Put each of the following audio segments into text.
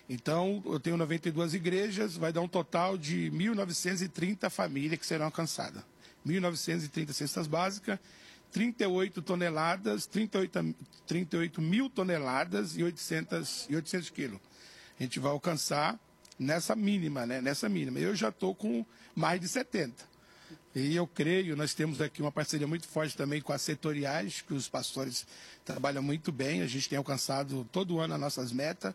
Então, eu tenho 92 igrejas, vai dar um total de 1.930 famílias que serão alcançadas. 1.930 cestas básicas, 38 toneladas, 38 mil toneladas e 800 quilos. A gente vai alcançar nessa mínima, né? Nessa mínima. Eu já estou com mais de 70. E eu creio, nós temos aqui uma parceria muito forte também com as setoriais, que os pastores trabalham muito bem, a gente tem alcançado todo ano as nossas metas.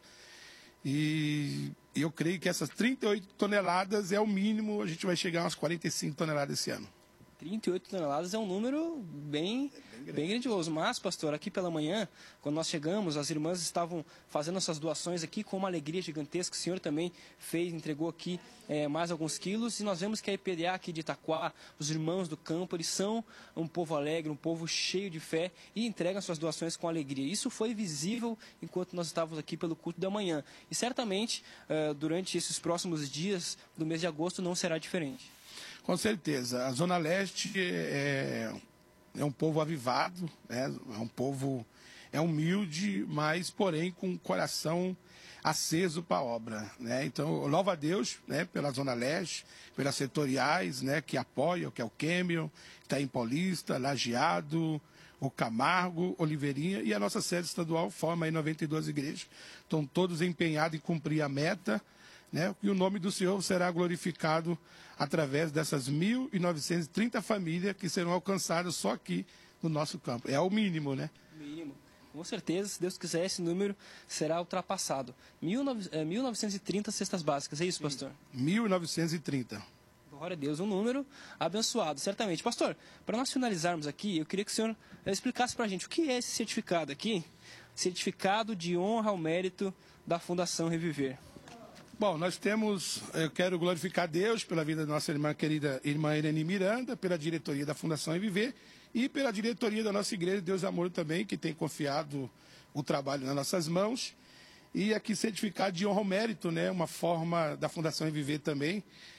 E eu creio que essas 38 toneladas é o mínimo, a gente vai chegar a umas 45 toneladas esse ano. 38 toneladas é um número bem grandioso. Mas, pastor, aqui pela manhã, quando nós chegamos, as irmãs estavam fazendo essas doações aqui com uma alegria gigantesca. O senhor também fez, entregou aqui mais alguns quilos. E nós vemos que a IPDA aqui de Itaquá, os irmãos do campo, eles são um povo alegre, um povo cheio de fé e entregam suas doações com alegria. Isso foi visível enquanto nós estávamos aqui pelo culto da manhã. E certamente, durante esses próximos dias do mês de agosto, não será diferente. Com certeza. A Zona Leste é um povo avivado, né? É um povo humilde, mas, porém, com um coração aceso para a obra, né? Então, eu louvo a Deus, né, pela Zona Leste, pelas setoriais, né, que apoiam, que é o Quêmio, Itaim Paulista, Lajeado, o Camargo, Oliveirinha, e a nossa sede estadual forma aí 92 igrejas. Estão todos empenhados em cumprir a meta, né? E o nome do Senhor será glorificado através dessas 1.930 famílias que serão alcançadas só aqui no nosso campo. É o mínimo, né? Mínimo. Com certeza, se Deus quiser, esse número será ultrapassado. 1.930 cestas básicas, é isso, pastor? 1.930. Glória a Deus, um número abençoado, certamente. Pastor, para nós finalizarmos aqui, eu queria que o senhor explicasse para a gente o que é esse certificado aqui, certificado de honra ao mérito da Fundação Reviver. Bom, eu quero glorificar a Deus pela vida da nossa irmã querida, irmã Irene Miranda, pela diretoria da Fundação Reviver e pela diretoria da nossa igreja Deus Amor também, que tem confiado o trabalho nas nossas mãos. E aqui certificado de honra ao mérito, né, uma forma da Fundação Reviver também,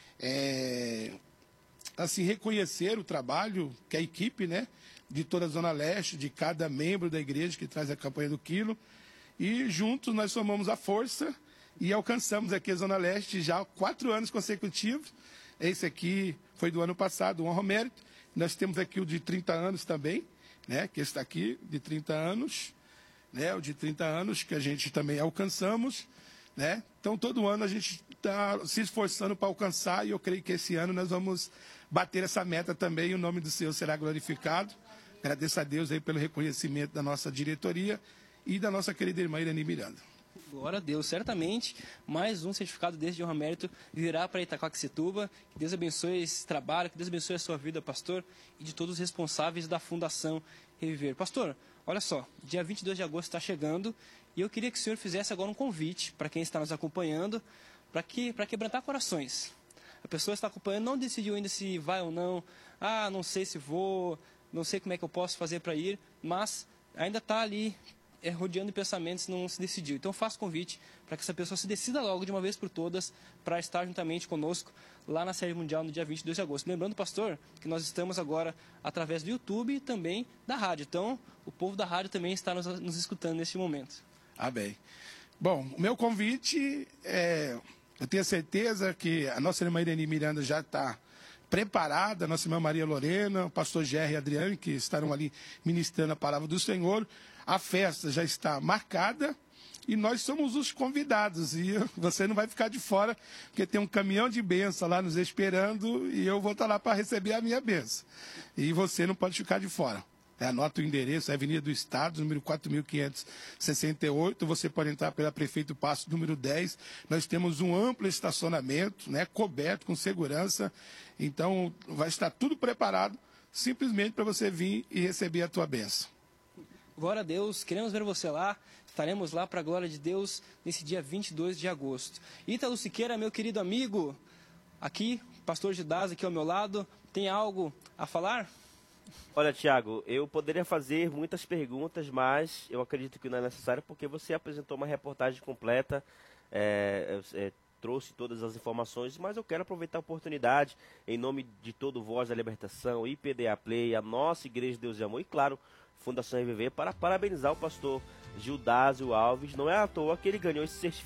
assim, reconhecer o trabalho que a equipe, né, de toda a Zona Leste, de cada membro da igreja que traz a campanha do quilo. E juntos nós somamos a força e alcançamos aqui a Zona Leste já há 4 anos consecutivos. Esse aqui foi do ano passado, o Honra ao Mérito. Nós temos aqui o de 30 anos também, né, que está aqui, de 30 anos, né, o de 30 anos que a gente também alcançamos, né. Então, todo ano a gente está se esforçando para alcançar e eu creio que esse ano nós vamos bater essa meta também e o nome do Senhor será glorificado. Agradeço a Deus aí pelo reconhecimento da nossa diretoria e da nossa querida irmã Irene Miranda. Glória a Deus, certamente mais um certificado desse de honra mérito virá para Itaquaquecetuba. Que Deus abençoe esse trabalho, que Deus abençoe a sua vida, pastor, e de todos os responsáveis da Fundação Reviver. Pastor, olha só, dia 22 de agosto está chegando e eu queria que o senhor fizesse agora um convite para quem está nos acompanhando, para quebrantar corações. A pessoa está acompanhando, não decidiu ainda se vai ou não, não sei se vou, não sei como é que eu posso fazer para ir, mas ainda está ali rodeando pensamentos, não se decidiu. Então faço convite para que essa pessoa se decida logo de uma vez por todas para estar juntamente conosco lá na Série Mundial no dia 22 de agosto. Lembrando, pastor, que nós estamos agora através do YouTube e também da rádio. Então, o povo da rádio também está nos escutando neste momento. Amém. Bom, o meu convite eu tenho certeza que a nossa irmã Irene Miranda já está preparada, a nossa irmã Maria Lorena, o pastor Gerry e Adriane, que estarão ali ministrando a palavra do Senhor. A festa já está marcada e nós somos os convidados. E você não vai ficar de fora, porque tem um caminhão de bênção lá nos esperando e eu vou estar lá para receber a minha bênção. E você não pode ficar de fora. Anota o endereço, é Avenida do Estado, número 4.568. Você pode entrar pela Prefeito Passo, número 10. Nós temos um amplo estacionamento, né, coberto, com segurança. Então, vai estar tudo preparado, simplesmente para você vir e receber a tua bênção. Glória a Deus, queremos ver você lá. Estaremos lá para a glória de Deus nesse dia 22 de agosto. Ítalo Siqueira, meu querido amigo, aqui, pastor Gidás aqui ao meu lado, tem algo a falar? Olha, Tiago, eu poderia fazer muitas perguntas, mas eu acredito que não é necessário porque você apresentou uma reportagem completa, trouxe todas as informações, mas eu quero aproveitar a oportunidade, em nome de todo Voz da Libertação, IPDA Play, a nossa Igreja Deus de Amor e, claro, Fundação Reviver, para parabenizar o pastor Gildásio Alves. Não é à toa que ele ganhou esse certificado